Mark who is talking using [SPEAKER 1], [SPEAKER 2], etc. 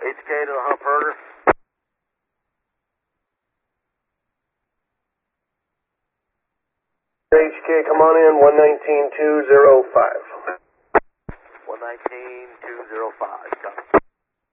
[SPEAKER 1] HK to the Hump Herder.
[SPEAKER 2] HK, come on in, 119.205.